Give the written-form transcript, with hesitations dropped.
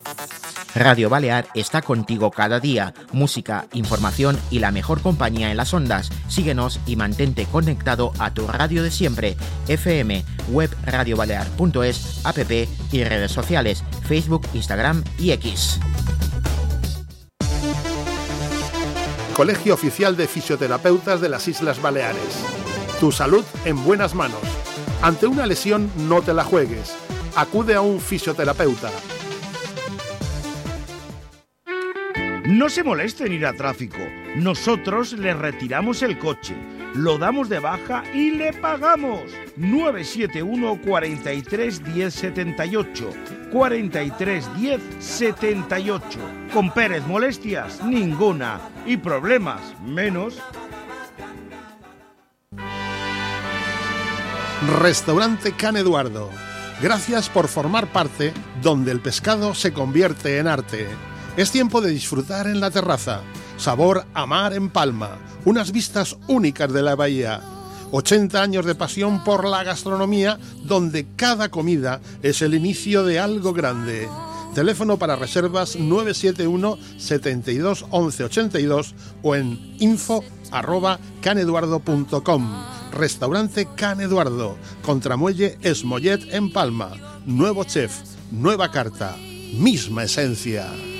Radio Balear está contigo cada día. Música, información y la mejor compañía en las ondas. Síguenos y mantente conectado a tu radio de siempre. FM, web radiobalear.es, app y redes sociales, Facebook, Instagram y X. Colegio Oficial de Fisioterapeutas de las Islas Baleares. Tu salud en buenas manos. Ante una lesión no te la juegues. Acude a un fisioterapeuta. No se moleste en ir a tráfico. Nosotros le retiramos el coche, lo damos de baja y le pagamos. 971 43 10 78. 43 10 78. Con Pérez, molestias ninguna y problemas menos. Restaurante Can Eduardo. Gracias por formar parte donde el pescado se convierte en arte. Es tiempo de disfrutar en la terraza. Sabor a mar en Palma. Unas vistas únicas de la bahía. 80 años de pasión por la gastronomía, donde cada comida es el inicio de algo grande. Teléfono para reservas 971 72 11 82 o en info@caneduardo.com. Restaurante Can Eduardo, Contramuelle Esmollet en Palma. Nuevo chef, nueva carta, misma esencia.